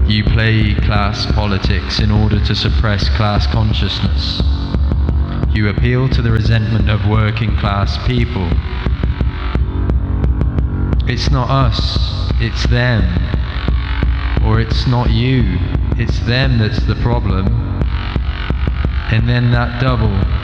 You play class politics in order to suppress class consciousness. You appeal to the resentment of working class people. It's not us, it's them. Or it's not you, it's them that's the problem. And then that double